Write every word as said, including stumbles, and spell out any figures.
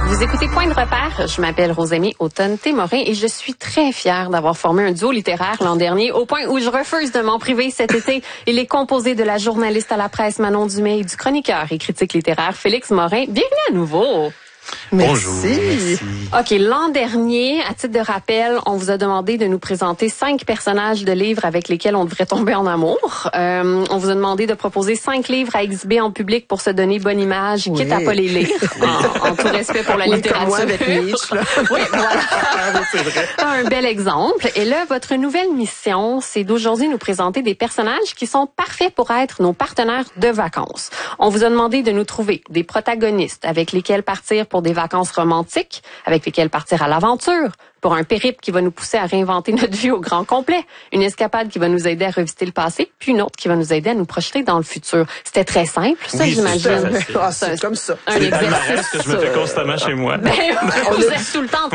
Vous écoutez Point de repère, je m'appelle Rosemie Automne-Témorin et je suis très fière d'avoir formé un duo littéraire l'an dernier au point où je refuse de m'en priver cet été. Il est composé de la journaliste à la presse Manon Dumais et du chroniqueur et critique littéraire Félix Morin. Bienvenue à nouveau. Merci. Bonjour. Merci. OK, l'an dernier, à titre de rappel, on vous a demandé de nous présenter cinq personnages de livres avec lesquels on devrait tomber en amour. Euh, on vous a demandé de proposer cinq livres à exhiber en public pour se donner bonne image, oui. quitte à pas les lire, en, en tout respect pour la oui, littérature. Comme moi avec Nietzsche, là. Oui, voilà. C'est vrai. Un bel exemple. Et là, votre nouvelle mission, c'est d'aujourd'hui nous présenter des personnages qui sont parfaits pour être nos partenaires de vacances. On vous a demandé de nous trouver des protagonistes avec lesquels partir pour des vacances romantiques, avec lesquelles partir à l'aventure, pour un périple qui va nous pousser à réinventer notre vie au grand complet, une escapade qui va nous aider à revisiter le passé, puis une autre qui va nous aider à nous projeter dans le futur. C'était très simple, ça, oui, j'imagine. Ah, c'est comme ça. Un C'est le exercice. palmarès que je me fais constamment chez moi. Ben, on vous êtes tout le temps